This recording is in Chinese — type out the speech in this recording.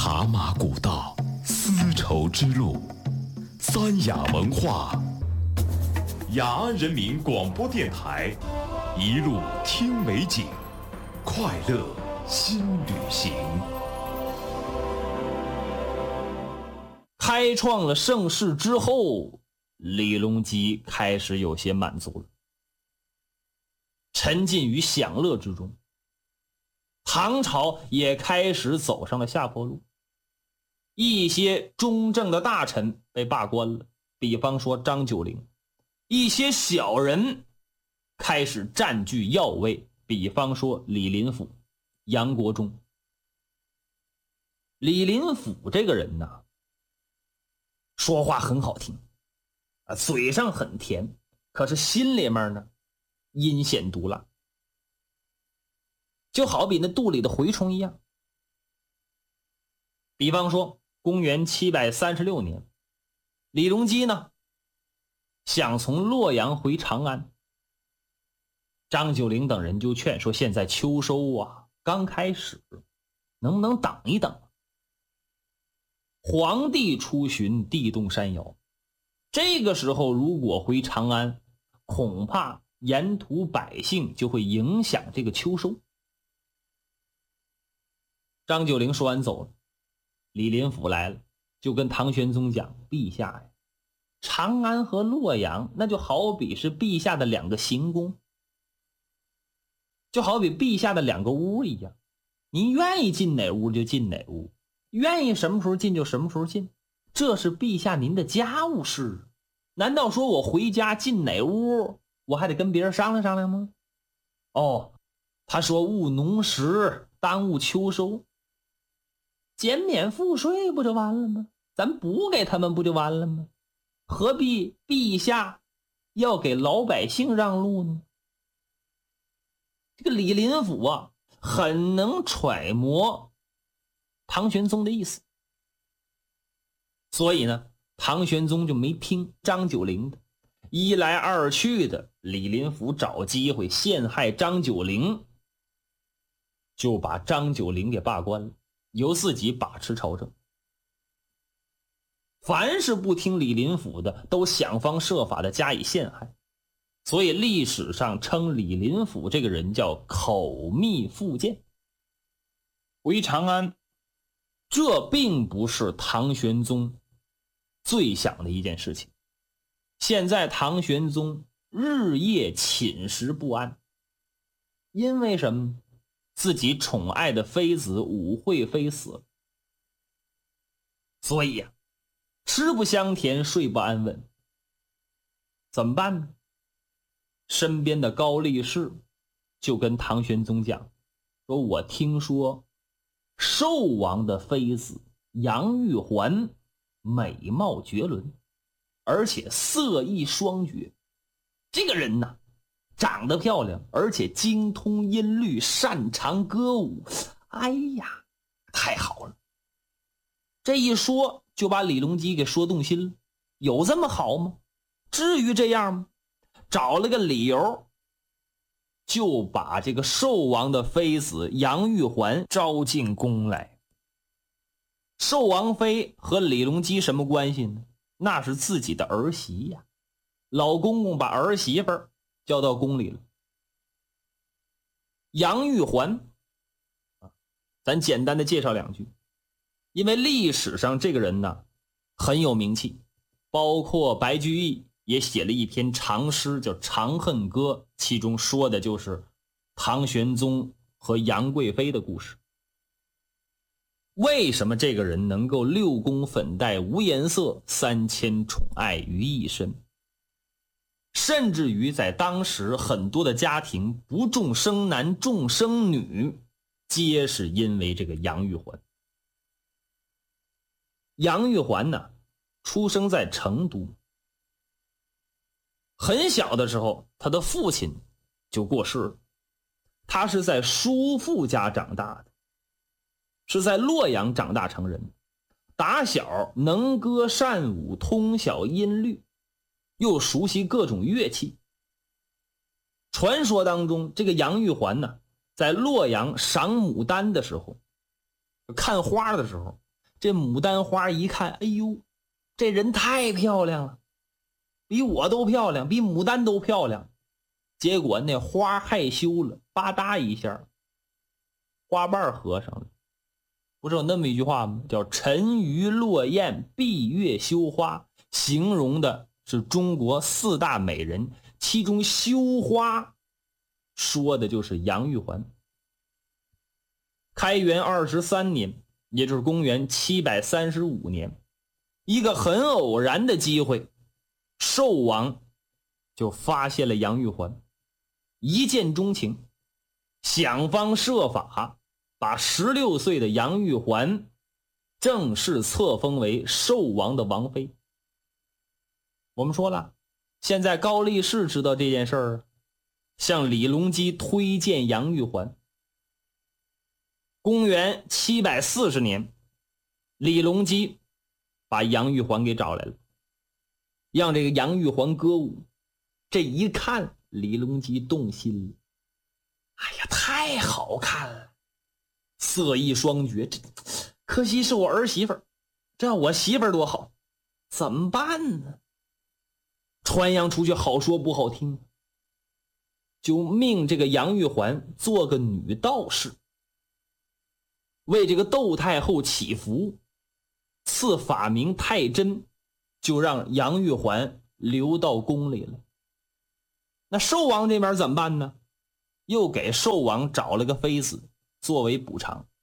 茶马古道，丝绸之路，三雅文化，雅安人民广播电台，一路听美景，快乐新旅行。 开创了盛世之后，李隆基开始有些满足了，沉浸于享乐之中。唐朝也开始走上了下坡路，一些中正的大臣被罢官了，比方说张九龄，一些小人开始占据要位，比方说李林甫、杨国忠。李林甫这个人呢，说话很好听嘴上很甜，可是心里面呢阴险毒辣，就好比那肚里的蛔虫一样。比方说公元736年，李隆基呢想从洛阳回长安，张九龄等人就劝说，现在秋收刚开始，能不能等一等？皇帝出巡地动山摇，这个时候如果回长安，恐怕沿途百姓就会影响这个秋收。张九龄说完走了，李林甫来了，就跟唐玄宗讲，陛下呀，长安和洛阳那就好比是陛下的两个行宫，就好比陛下的两个屋一样，您愿意进哪屋就进哪屋，愿意什么时候进就什么时候进，这是陛下您的家务事。难道说我回家进哪屋我还得跟别人商量商量吗？他说务农时耽误秋收，减免赋税不就完了吗？咱补给他们不就完了吗？何必陛下要给老百姓让路呢？这个李林甫很能揣摩唐玄宗的意思，所以呢唐玄宗就没听张九龄的，一来二去的，李林甫找机会陷害张九龄，就把张九龄给罢官了，由自己把持朝政。凡是不听李林甫的，都想方设法的加以陷害，所以历史上称李林甫这个人叫口蜜腹剑。回长安，这并不是唐玄宗最想的一件事情。现在唐玄宗日夜寝食不安，因为什么？自己宠爱的妃子武惠妃死了，所以吃不香甜，睡不安稳。怎么办呢？身边的高力士就跟唐玄宗讲，说我听说寿王的妃子杨玉环美貌绝伦，而且色艺双绝，这个人呢长得漂亮，而且精通音律，擅长歌舞，哎呀太好了。这一说就把李隆基给说动心了，有这么好吗？至于这样吗？找了个理由，就把这个寿王的妃子杨玉环招进宫来。寿王妃和李隆基什么关系呢？那是自己的儿媳呀，老公公把儿媳妇叫到宫里了。杨玉环咱简单的介绍两句，因为历史上这个人呢很有名气，包括白居易也写了一篇长诗叫《长恨歌》，其中说的就是唐玄宗和杨贵妃的故事。为什么这个人能够六宫粉黛无颜色，3000宠爱于一身？甚至于在当时很多的家庭不重生男重生女，皆是因为这个杨玉环。杨玉环呢出生在成都，很小的时候他的父亲就过世了，他是在叔父家长大的，是在洛阳长大成人，打小能歌善舞，通晓音律，又熟悉各种乐器。传说当中这个杨玉环呢在洛阳赏牡丹的时候，看花的时候， 这牡丹花一看，哎呦，这人太漂亮了，比我都漂亮，比牡丹都漂亮。结果那花害羞了，吧嗒一下，花瓣合上了。不是有那么一句话吗？叫沉鱼落雁，闭月羞花，形容的是中国4大美人，其中羞花说的就是杨玉环。开元23年，也就是公元735年，一个很偶然的机会，寿王就发现了杨玉环，一见钟情，想方设法把16岁的杨玉环正式册封为寿王的王妃。我们说了，现在高力士知道这件事儿，向李隆基推荐杨玉环。公元740年，李隆基把杨玉环给找来了，让这个杨玉环歌舞。这一看，李隆基动心了，哎呀，太好看了，色艺双绝，这可惜是我儿媳妇儿，这要我媳妇儿多好，怎么办呢？传扬出去好说不好听，就命这个杨玉环做个女道士，为这个窦太后祈福，赐法名太真，就让杨玉环留到宫里了。那寿王这边怎么办呢？又给寿王找了个妃子作为补偿。